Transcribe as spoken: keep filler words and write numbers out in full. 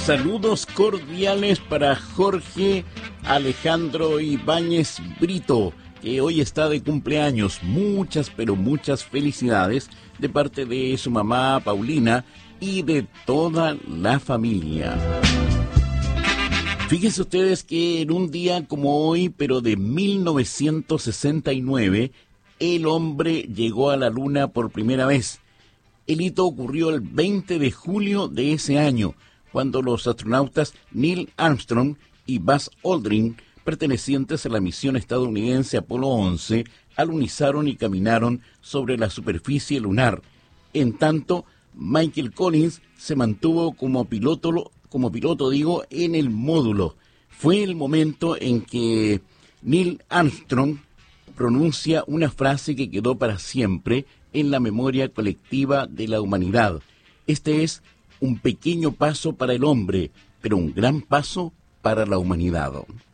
Saludos cordiales para Jorge Alejandro Ibáñez Brito, que hoy está de cumpleaños. Muchas, pero muchas felicidades de parte de su mamá Paulina y de toda la familia. Fíjense ustedes que en un día como hoy, pero de mil novecientos sesenta y nueve, el hombre llegó a la Luna por primera vez. El hito ocurrió el veinte de julio de ese año, cuando los astronautas Neil Armstrong y Buzz Aldrin, pertenecientes a la misión estadounidense Apolo once, alunizaron y caminaron sobre la superficie lunar. En tanto, Michael Collins se mantuvo como piloto, como piloto digo, en el módulo. Fue el momento en que Neil Armstrong pronuncia una frase que quedó para siempre en la memoria colectiva de la humanidad. Este es un pequeño paso para el hombre, pero un gran paso para la humanidad.